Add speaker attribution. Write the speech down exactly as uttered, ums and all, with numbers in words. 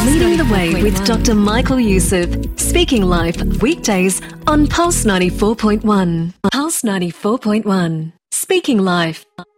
Speaker 1: Leading the Way with Doctor Michael Youssef. Speaking live weekdays on Pulse ninety-four point one. Pulse ninety-four point one. Speaking live.